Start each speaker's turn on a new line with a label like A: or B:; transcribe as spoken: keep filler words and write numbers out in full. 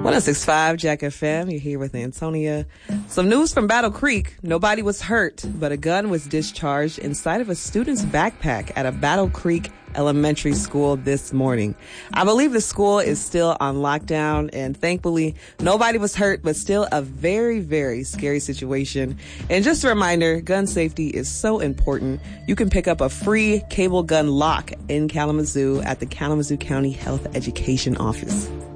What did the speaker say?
A: one oh six point five Jack F M. You're here with Antonia. Some news from Battle Creek. Nobody was hurt, but a gun was discharged inside of a student's backpack at a Battle Creek Elementary School this morning. I believe the school is still on lockdown, and thankfully nobody was hurt, but still a very, very scary situation. And just a reminder, gun safety is so important. You can pick up a free cable gun lock in Kalamazoo at the Kalamazoo County Health Education Office.